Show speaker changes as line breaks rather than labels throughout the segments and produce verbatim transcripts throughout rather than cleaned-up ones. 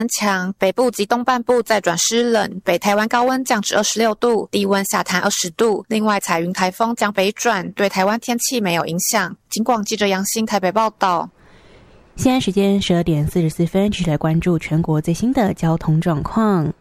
强，北部及东半部再转湿冷，北台湾高温降至二十六度，低温下探二十度。另外，彩云台风将北转，对台湾天气没有影响。警广记者杨欣台北报道。
现在时间十二点四十四分，继续来关注全国最新的交通状况。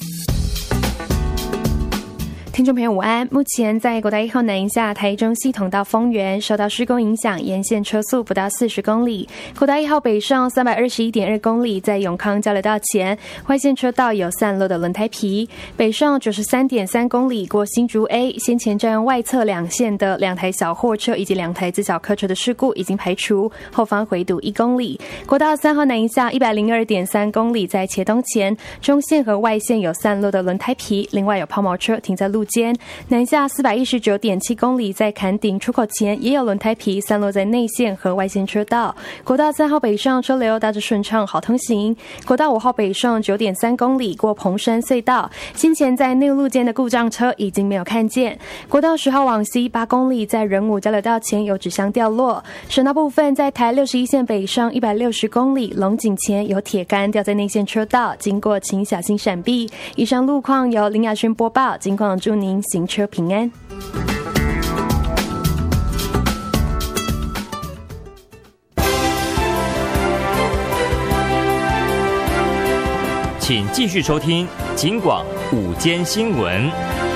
听众朋友午安，目前在国道一号南营下台中系统到丰原受到施工影响，沿线车速不到四十公里。国道一号北上三百二十一点二公里，在永康交流道前外线车道有散落的轮胎皮。北上九十三点三公里过新竹 A， 先前占用外侧两线的两台小货车以及两台自小客车的事故已经排除，后方回堵一公里。国道三号南营下一百零二点三公里，在茄东前中线和外线有散落的轮胎皮，另外有抛锚车停在路间。南下四百一十九点七公里，在坎顶出口前也有轮胎皮散落在内线和外线车道。国道三号北上车流大致顺畅，好通行。国道五号北上九点三公里过蓬山隧道，先前在内路间的故障车已经没有看见。国道十号往西八公里，在仁武交流道前有纸箱掉落。省道部分，在台六十一线北上一百六十公里，龙井前有铁杆掉在内线车道，经过请小心闪避。以上路况由林雅轩播报，警广祝您行车平安。
请继续收听警广午间新闻。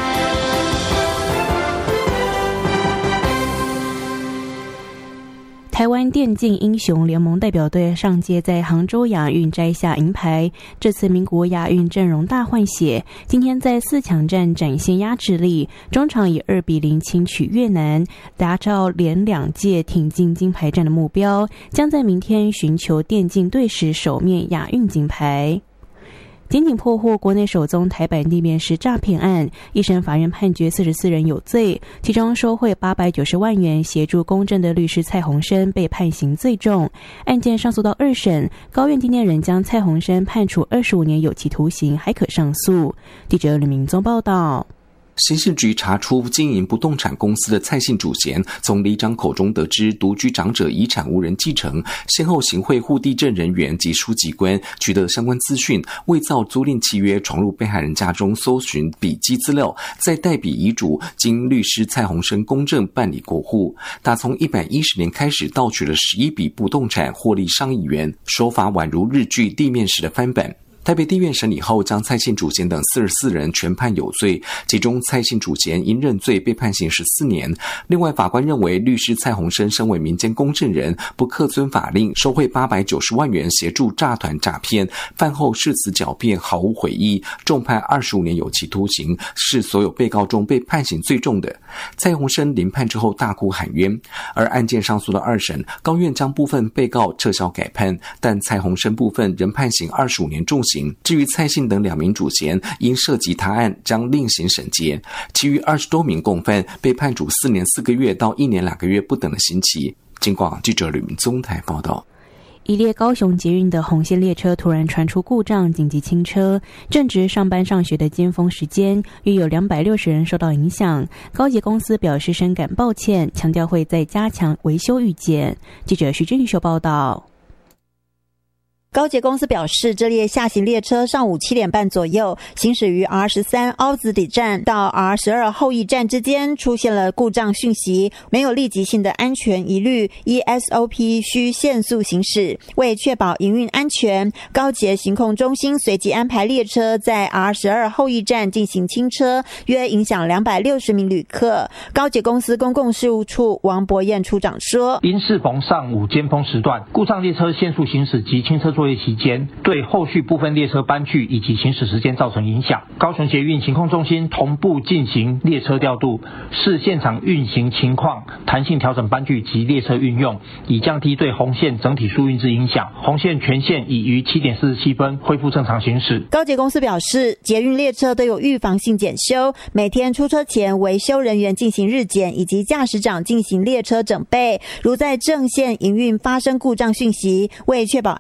台湾电竞英雄联盟代表队上届在杭州亚运摘下银牌，这次民国亚运阵容大换血，今天在四强战展现压制力，中场以二比零轻取越南，达到连两届挺进金牌战的目标，将在明天寻求电竞队史首面亚运金牌。检警破获国内首宗台版地面师诈骗案，一审法院判决四十四人有罪，其中收贿八百九十万元协助公证的律师蔡鸿生被判刑最重。案件上诉到二审，高院今天仍将蔡鸿生判处二十五年有期徒刑，还可上诉。记者吕明宗报道。
刑事局查出经营不动产公司的蔡姓主嫌，从里长口中得知独居长者遗产无人继承，先后行贿户地政人员及书记官，取得相关资讯，伪造租赁契约，闯入被害人家中搜寻笔迹资料，再代笔遗嘱，经律师蔡鸿生公证办理过户。打从一百一十年开始盗取了十一笔不动产，获利上亿元，手法宛如日剧地面师的翻版。台北地院审理后，将蔡姓主嫌等四十四人全判有罪，其中蔡姓主嫌因认罪被判刑十四年。另外，法官认为律师蔡鸿生身为民间公证人，不恪遵法令，收贿八百九十万元协助诈团诈骗，饭后誓词狡辩，毫无悔意，重判二十五年有期徒刑，是所有被告中被判刑最重的。蔡鸿生临判之后大哭喊冤，而案件上诉到二审，高院将部分被告撤销改判，但蔡鸿生部分仍判刑二十五年重刑。至于蔡姓等两名主嫌，因涉及他案将另行审结，其余二十多名共犯被判处四年四个月到一年两个月不等的刑期。警广记者吕明宗台报道。
一列高雄捷运的红线列车突然传出故障，紧急清车。正值上班上学的尖峰时间，约有两百六十人受到影响。高捷公司表示深感抱歉，强调会再加强维修预检。记者徐俊秀报道。
高捷公司表示，这列下行列车上午七点半左右行驶于 R 十三 凹子底站到 R 十二 后驿站之间，出现了故障讯息，没有立即性的安全疑虑，依 S O P 需限速行驶。为确保营运安全，高捷行控中心随即安排列车在 R 十二 后驿站进行清车，约影响两百六十名旅客。高捷公司公共事务处王博彦处长说，
因适逢上午尖峰时段，故障列车限速行驶及清车作业期间，对后续部分列车班距以及行驶时间造成影响。高雄捷运行控中心同步进行列车调度，视现场运行情况，弹性调整班距及列车运用，以降低对红线整体疏运之影响。红线全线已于七点四十七分恢复正常行驶。
高捷公司表示，捷运列车都有预防性检修，每天出车前维修人员进行日检，以及驾驶长进行列车整备。如在正线营运发生故障讯息，为确保安全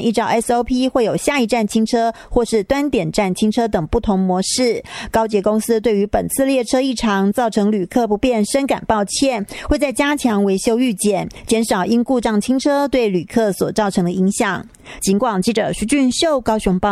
依照 S O P 会有下一站清车或是端点站清车等不同模式。高捷公司对于本次列车异常造成旅客不便深感抱歉，会再加强维修预检，减少因故障清车对旅客所造成的影响。警广记者徐俊秀高雄报。